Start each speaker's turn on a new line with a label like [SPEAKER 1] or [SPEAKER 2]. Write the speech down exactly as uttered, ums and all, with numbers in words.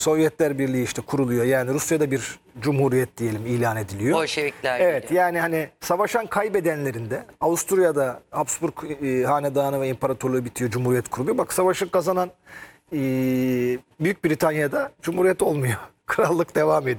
[SPEAKER 1] Sovyetler Birliği işte kuruluyor. Yani Rusya'da bir cumhuriyet diyelim ilan ediliyor.
[SPEAKER 2] Bolşevikler
[SPEAKER 1] Evet,
[SPEAKER 2] geliyor.
[SPEAKER 1] yani hani savaşan kaybedenlerinde Avusturya'da Habsburg e, hanedanı ve imparatorluğu bitiyor, cumhuriyet kuruluyor. Bak, savaşı kazanan e, Büyük Britanya'da cumhuriyet olmuyor. Krallık devam ediyor.